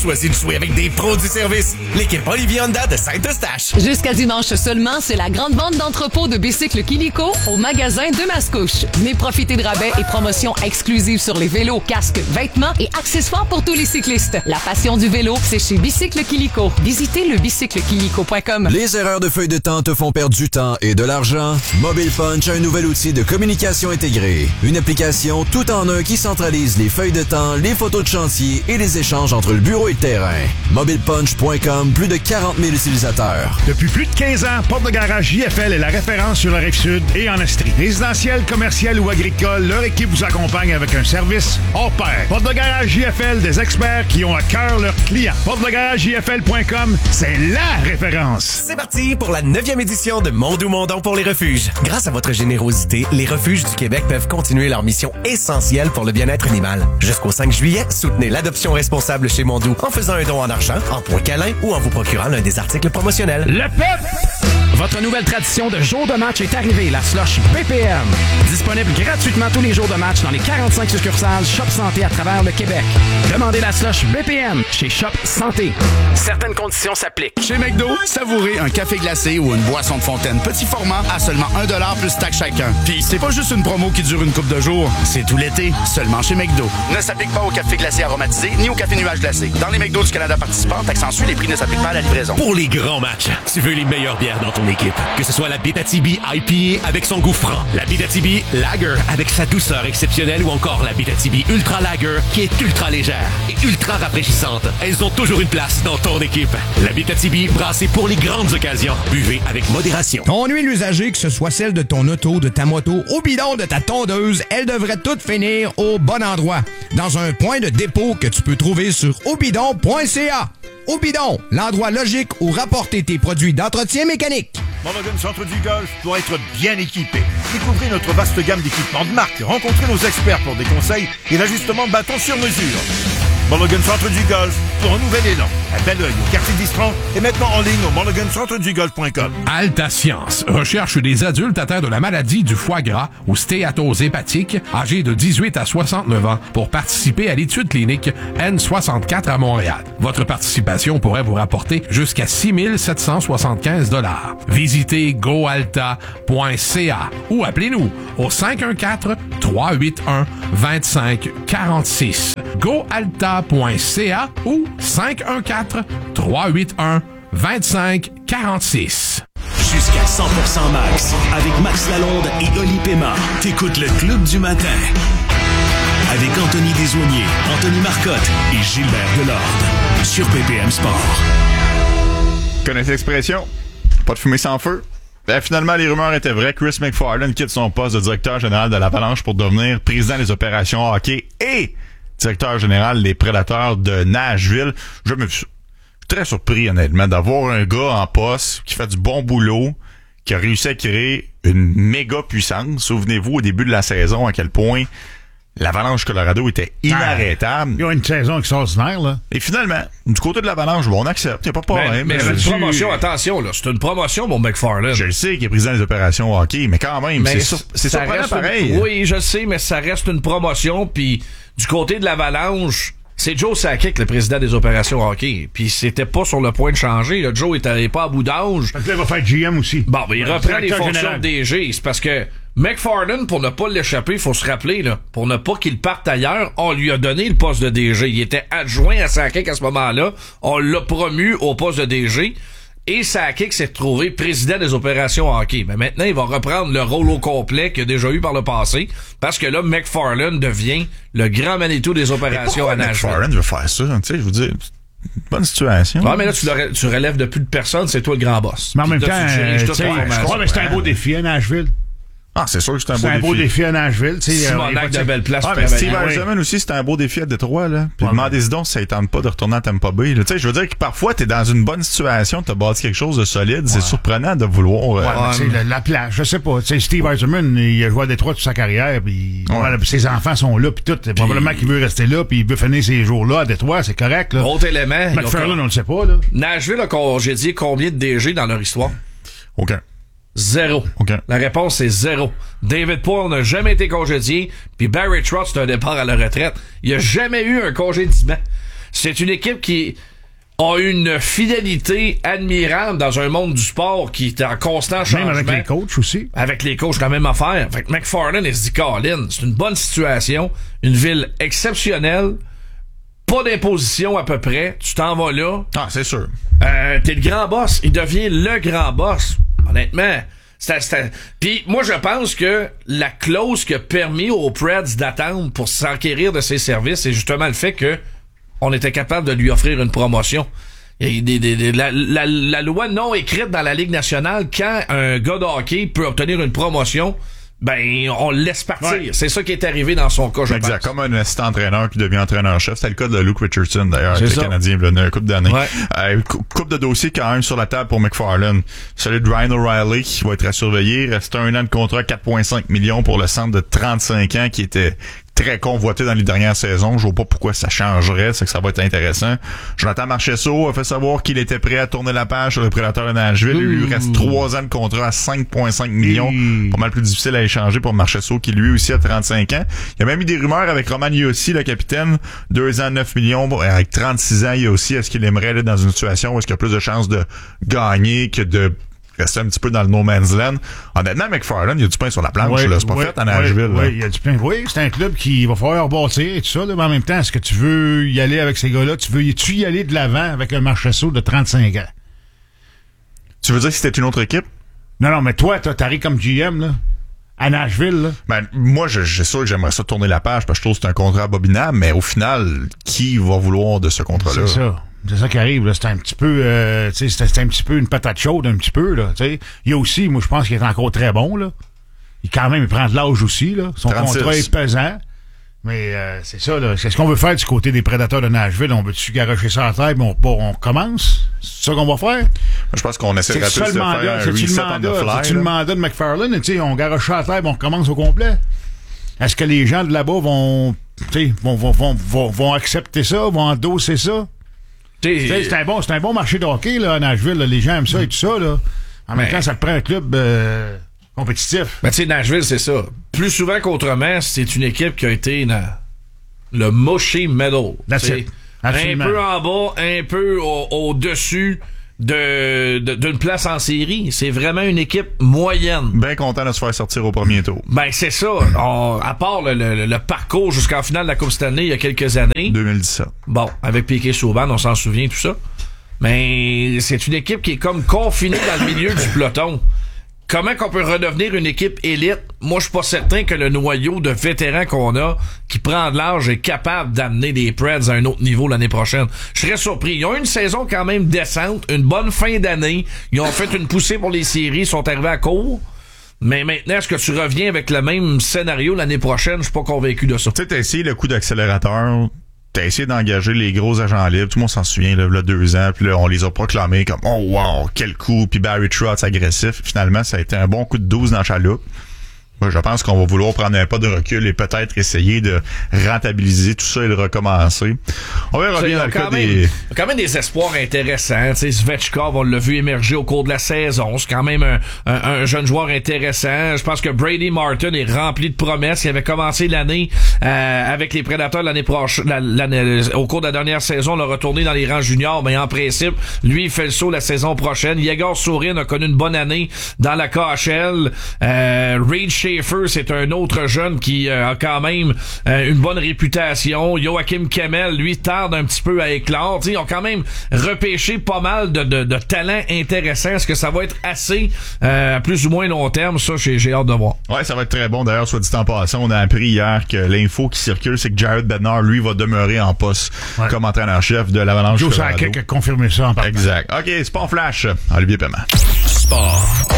choisi de jouer avec des pros du service. L'équipe Olivier Honda de Saint-Eustache. Jusqu'à dimanche seulement, c'est la grande vente d'entrepôt de bicycles Kilico au magasin de Mascouche. Venez profiter de rabais et promotions exclusives sur les vélos, casques, vêtements et accessoires pour tous les cyclistes. La passion du vélo, c'est chez Bicycle Kilico. Visitez le bicyclekilico.com. Les erreurs de feuille de temps te font perdre du temps et de l'argent? Mobile Punch a un nouvel outil de communication intégrée. Une application tout en un qui centralise les feuilles de temps, les photos de chantier et les échanges entre le bureau et le terrain. MobilePunch.com, plus de 40 000 utilisateurs. Depuis plus de 15 ans, Porte de Garage JFL est la référence sur la Rive-Sud et en Estrie. Résidentiel, commercial ou agricole, leur équipe vous accompagne avec un service hors pair. Porte de Garage JFL, des experts qui ont à cœur leurs clients. PorteDeGarageJFL.com, c'est la référence. C'est parti pour la 9e édition de Mondou-Mondon pour les refuges. Grâce à votre générosité, les refuges du Québec peuvent continuer leur mission essentielle pour le bien-être animal. Jusqu'au 5 juillet, soutenez l'adoption responsable chez Mondou en faisant un don en argent, en points câlins ou en vous procurant l'un des articles promotionnels. Le PEP! Votre nouvelle tradition de jour de match est arrivée, la slush BPM. Disponible gratuitement tous les jours de match dans les 45 succursales Shop Santé à travers le Québec. Demandez la slush BPM chez Shop Santé. Certaines conditions s'appliquent. Chez McDo, savourez un café glacé ou une boisson de fontaine petit format à seulement 1$ plus taxe chacun. Puis c'est pas juste une promo qui dure une couple de jours, c'est tout l'été, seulement chez McDo. Ne s'applique pas au café glacé aromatisé ni au café nuage glacé. Dans les McDo du Canada participants, taxe en les prix ne s'appliquent pas à la livraison. Pour les grands matchs, tu veux les meilleures bières dans ton équipe. Que ce soit la Abitibi IPA avec son goût franc, la Abitibi Lager avec sa douceur exceptionnelle ou encore la Abitibi Ultra Lager qui est ultra légère et ultra rafraîchissante. Elles ont toujours une place dans ton équipe. La Abitibi brassée pour les grandes occasions. Buvez avec modération. Ton huile usagée, que ce soit celle de ton auto, de ta moto, au bidon de ta tondeuse, elle devrait toutes finir au bon endroit. Dans un point de dépôt que tu peux trouver sur obidon.ca. Au bidon, l'endroit logique où rapporter tes produits d'entretien mécanique. Mulligan Centre du Golf doit être bien équipé. Découvrez notre vaste gamme d'équipements de marque. Rencontrez nos experts pour des conseils et l'ajustement de bâton sur mesure. Mulligan Centre du Golf pour un nouvel élan. À Belleuil, au quartier d'Istron et maintenant en ligne au mulligancentredugolf.com. Alta Science recherche des adultes atteints de la maladie du foie gras ou stéatose hépatique âgés de 18 à 69 ans pour participer à l'étude clinique N64 à Montréal. Votre participation pourrait vous rapporter jusqu'à 6 775 $. Visitez goalta.ca ou appelez-nous au 514-381-2546. goalta.ca ou 514-381-2546. Jusqu'à 100% max avec Max Lalonde et Oli Pema. T'écoutes le Club du matin avec Anthony Desaulniers, Anthony Marcotte et Gilbert Delorde sur PPM Sport. Connaissez l'expression? Pas de fumée sans feu? Ben, finalement, les rumeurs étaient vraies. Chris McFarland quitte son poste de directeur général de l'Avalanche pour devenir président des opérations hockey et directeur général des Prédateurs de Nashville. Je suis très surpris, honnêtement, d'avoir un gars en poste qui fait du bon boulot, qui a réussi à créer une méga puissance. Souvenez-vous, au début de la saison, à quel point l'Avalanche Colorado était inarrêtable. Il y a une saison extraordinaire, là. Et finalement, du côté de l'Avalanche, bon, on accepte. Il n'y a pas de problème. Mais c'est une promotion, attention, là. C'est une promotion, mon McFarland. Je le sais qu'il est président des opérations hockey, mais quand même, c'est surprenant pareil. Oui, je sais, mais ça reste une promotion, puis du côté de l'Avalanche, c'est Joe Sakic, le président des opérations hockey. Puis c'était pas sur le point de changer. Là. Joe était pas à bout d'âge. Fait que là, il va faire GM aussi. Bon, mais il reprend les fonctions de DG. C'est parce que McFarland, pour ne pas l'échapper, il faut se rappeler, là, pour ne pas qu'il parte ailleurs, on lui a donné le poste de DG. Il était adjoint à Sakic à ce moment-là. On l'a promu au poste de DG. Et Sakic s'est retrouvé président des opérations hockey. Mais maintenant, il va reprendre le rôle au complet qu'il a déjà eu par le passé. Parce que là, McFarland devient le grand Manitou des opérations à Nashville. McFarland veut faire ça, tu sais, je vous dis, bonne situation. Ouais, mais là, tu relèves de plus de personne, c'est toi le grand boss. Mais en même temps, je crois que c'est un beau défi à Nashville. Ah, c'est sûr que c'est un beau défi. C'est un beau défi à Nashville. Simonac de belle place. Mais Steve Eisenman aussi, c'était un beau défi à Détroit, là. Puis demandez-y donc si ça ne tente pas de retourner à Tampa Bay. Tu sais, je veux dire que parfois, t'es dans une bonne situation, t'as bâti quelque chose de solide. C'est surprenant de vouloir... la plage, je sais pas. T'sais, Steve Eisenman, il a joué à Détroit toute sa carrière, puis ses enfants sont là, puis tout. Probablement qu'il veut rester là, puis il veut finir ses jours-là à Détroit, c'est correct, là. Autre élément. McFarland, on le sait pas, là. Nashville a congédié combien de DG dans leur histoire? Aucun. 0. Okay. La réponse est 0. David Poile n'a jamais été congédié, puis Barry Trotz, c'est un départ à la retraite. Il n'y a jamais eu un congédiement. c'est une équipe qui a une fidélité admirable dans un monde du sport qui est en constant changement. Même avec les coachs aussi. Avec les coachs, la même affaire. Fait que McFarland, il se dit, Colin, c'est une bonne situation, une ville exceptionnelle, pas d'imposition à peu près, tu t'en vas là. Ah, c'est sûr. T'es le grand boss, il devient le grand boss. Honnêtement, puis moi, je pense que la clause qui a permis aux Preds d'attendre pour s'enquérir de ses services, c'est justement le fait que on était capable de lui offrir une promotion. Il y a la loi non écrite dans la Ligue nationale, quand un gars de hockey peut obtenir une promotion, ben on le laisse partir. Ouais. C'est ça qui est arrivé dans son cas, je pense. Exact, comme un assistant entraîneur qui devient entraîneur-chef. C'était le cas de Luke Richardson, d'ailleurs, avec le Canadien, il y a une couple d'années. Ouais. Couple de dossiers quand même sur la table pour McFarland. Celui de Ryan O'Reilly, qui va être à surveiller. Il reste 1 an de contrat, 4,5 millions pour le centre de 35 ans, qui était très convoité dans les dernières saisons. Je vois pas pourquoi ça changerait, c'est que ça va être intéressant. Jonathan Marchessault a fait savoir qu'il était prêt à tourner la page sur le Prédateur de Nashville. Il lui reste 3 ans de contrat à 5,5 millions. Pas mal plus difficile à échanger pour Marchessault, qui lui aussi a 35 ans. Il y a même eu des rumeurs avec Roman Yossi, le capitaine, 2 ans, 9 millions. Avec 36 ans, il y a aussi, est-ce qu'il aimerait aller dans une situation où est-ce qu'il y a plus de chances de gagner que de rester un petit peu dans le no man's land. Honnêtement, McFarland, il y a du pain sur la planche, là. C'est pas fait à Nashville, là. Oui, il y a du pain. Oui, c'est un club qui va falloir rebâtir et tout ça, là, mais en même temps, est-ce que tu veux y aller avec ces gars-là? Tu y aller de l'avant avec un Marchessault de 35 ans? Tu veux dire que c'était une autre équipe? Non, mais toi, t'arrives comme GM, là. À Nashville, là. Ben, moi, j'ai sûr que j'aimerais ça tourner la page parce que je trouve que c'est un contrat abominable, mais au final, qui va vouloir de ce contrat-là? C'est ça qui arrive, là. C'est un petit peu, c'est un petit peu une patate chaude, un petit peu, là. T'sais. Il y a aussi, moi, je pense qu'il est encore très bon, là. Il prend de l'âge aussi, là. Son 36. Contrat est pesant. Mais, c'est ça, là. C'est ce qu'on veut faire du côté des Prédateurs de Nashville. On veut-tu garocher ça à terre, mais on commence? C'est ça qu'on va faire? Je pense qu'on essaie de faire un reset on the fly. C'est-tu le mandat de McFarland? Tu sais, on garoche ça à terre, mais on recommence au complet. Est-ce que les gens de là-bas vont accepter ça, vont endosser ça? C'est un bon marché de hockey, là, à Nashville, là. Les gens aiment ça et tout ça, là. En même temps, ça te prend un club compétitif. Mais tu sais, Nashville, c'est ça. Plus souvent qu'autrement, c'est une équipe qui a été dans le mushy middle. Un peu en bas, un peu au-dessus d'une place en série. C'est vraiment une équipe moyenne. Bien content de se faire sortir au premier tour. Ben, c'est ça. À part le parcours jusqu'en finale de la Coupe Stanley il y a quelques années. 2017. Bon, avec Piquet Souban, on s'en souvient, tout ça. Mais c'est une équipe qui est comme confinée dans le milieu du peloton. Comment qu'on peut redevenir une équipe élite? Moi, je suis pas certain que le noyau de vétérans qu'on a, qui prend de l'âge, est capable d'amener les Preds à un autre niveau l'année prochaine. Je serais surpris. Ils ont eu une saison quand même décente, une bonne fin d'année. Ils ont fait une poussée pour les séries, ils sont arrivés à court. Mais maintenant, est-ce que tu reviens avec le même scénario l'année prochaine? Je suis pas convaincu de ça. Tu sais, t'as essayé le coup d'accélérateur. T'as essayé d'engager les gros agents libres. Tout le monde s'en souvient, là, 2 ans. Puis là, on les a proclamés comme « Oh wow, quel coup! » Puis Barry Trotz agressif. Finalement, ça a été un bon coup de 12 dans la chaloupe. Moi, je pense qu'on va vouloir prendre un pas de recul et peut-être essayer de rentabiliser tout ça et de recommencer. On verra bien dans le cas des... Il y a quand même des espoirs intéressants. Tu sais, Svechkov, on l'a vu émerger au cours de la saison. C'est quand même un jeune joueur intéressant. Je pense que Brady Martin est rempli de promesses. Il avait commencé l'année avec les Prédateurs l'année prochaine. Au cours de la dernière saison, on l'a retourné dans les rangs juniors. Mais en principe, lui, il fait le saut la saison prochaine. Yegor Sourin a connu une bonne année dans la KHL. Reed Schaefer, c'est un autre jeune qui a quand même une bonne réputation. Joachim Kemmel, lui, tarde un petit peu à éclore. T'sais, ils ont quand même repêché pas mal de talents intéressants. Est-ce que ça va être assez à plus ou moins long terme? Ça, j'ai hâte de voir. Ouais, ça va être très bon. D'ailleurs, soit dit en passant, on a appris hier que l'info qui circule, c'est que Jared Bednar, lui, va demeurer en poste comme entraîneur-chef de l'Avalanche. Joe Sakic a confirmé ça en partant. Exact. OK, Sport Flash. Olivier Paiement. Sport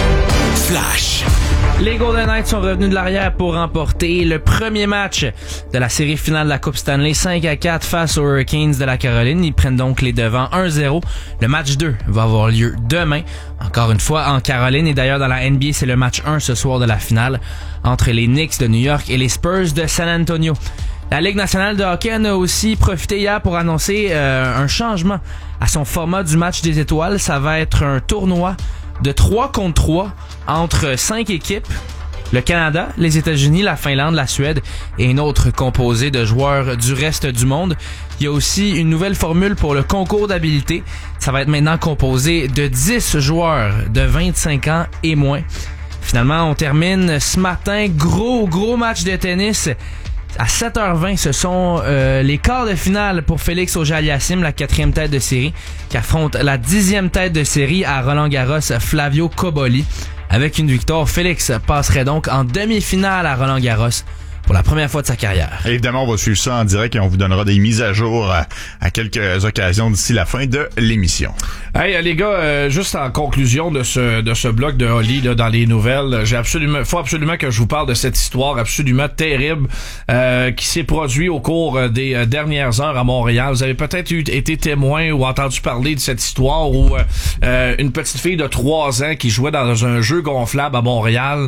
Flash. Les Golden Knights sont revenus de l'arrière pour remporter le premier match de la série finale de la Coupe Stanley 5-4 face aux Hurricanes de la Caroline. Ils prennent donc les devants 1-0. Le match 2 va avoir lieu demain, encore une fois en Caroline. Et d'ailleurs, dans la NBA, c'est le match 1 ce soir de la finale entre les Knicks de New York et les Spurs de San Antonio. La Ligue nationale de hockey en a aussi profité hier pour annoncer un changement à son format du match des étoiles. Ça va être un tournoi de 3 contre 3 entre 5 équipes Le Canada, les États-Unis, la Finlande, la Suède et une autre composée de joueurs du reste du monde. Il y a aussi une nouvelle formule pour le concours d'habilité. Ça va être maintenant composé de 10 joueurs de 25 ans et moins. Finalement, on termine ce matin. Gros match de tennis. À 7h20, ce sont les quarts de finale pour Félix Auger-Aliassime, la 4e tête de série, qui affronte la 10e tête de série à Roland-Garros, Flavio Cobolli. Avec une victoire, Félix passerait donc en demi-finale à Roland-Garros pour la première fois de sa carrière. Évidemment, on va suivre ça en direct et on vous donnera des mises à jour à quelques occasions d'ici la fin de l'émission. Hey les gars, juste en conclusion de ce bloc de Oli là, dans les nouvelles, faut absolument que je vous parle de cette histoire absolument terrible qui s'est produite au cours des dernières heures à Montréal. Vous avez peut-être été témoin ou entendu parler de cette histoire où une petite fille de 3 ans qui jouait dans un jeu gonflable à Montréal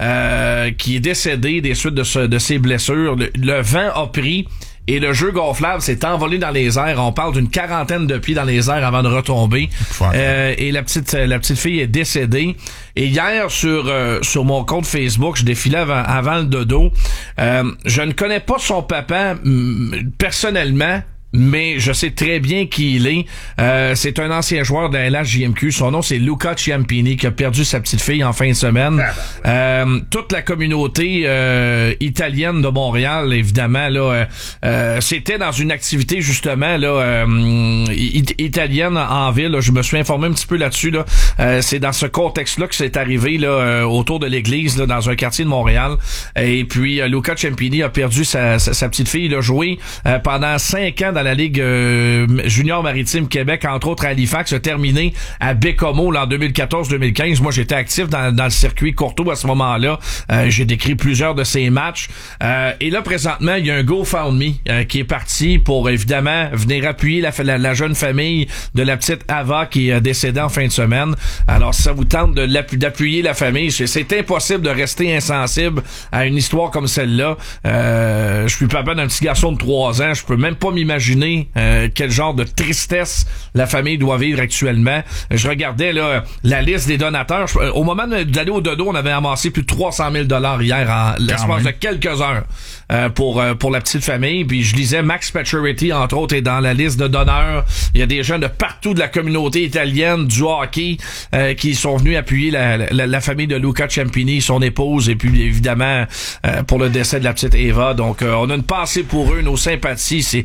qui est décédée des suites de ses blessures. Le vent a pris et le jeu gonflable s'est envolé dans les airs. On parle d'une 40aine de pieds dans les airs avant de retomber. Et la petite fille est décédée. Et hier, sur mon compte Facebook, je défilais avant le dodo. Je ne connais pas son papa personnellement, mais je sais très bien qui il est. C'est un ancien joueur de la LHJMQ. Son nom, c'est Luca Ciampini, qui a perdu sa petite fille en fin de semaine. Toute la communauté italienne de Montréal, évidemment, là, c'était dans une activité, justement, là, italienne en ville. Là. Je me suis informé un petit peu là-dessus. Là. C'est dans ce contexte-là que c'est arrivé là, autour de l'église, là, dans un quartier de Montréal. Et puis, Luca Ciampini a perdu sa petite fille. Il a joué pendant 5 ans dans la Ligue junior maritime Québec, entre autres à Halifax, a terminé à Bécomo là, en 2014-2015. Moi, j'étais actif dans le circuit Courtois à ce moment-là. J'ai décrit plusieurs de ces matchs. Et là, présentement, il y a un GoFundMe qui est parti pour, évidemment, venir appuyer la jeune famille de la petite Ava qui est décédée en fin de semaine. Alors, si ça vous tente d'appuyer la famille, c'est impossible de rester insensible à une histoire comme celle-là. Je suis papa d'un petit garçon de 3 ans. Je peux même pas m'imaginer quel genre de tristesse la famille doit vivre actuellement. Je regardais là la liste des donateurs. Au moment d'aller au dodo, on avait amassé plus de 300 000 $ hier en l'espace de quelques heures pour la petite famille. Puis je lisais Max Pacioretty, entre autres, est dans la liste de donneurs. Il y a des gens de partout de la communauté italienne, du hockey, qui sont venus appuyer la famille de Luca Ciampini, son épouse, et puis évidemment pour le décès de la petite Eva. Donc on a une pensée pour eux, nos sympathies.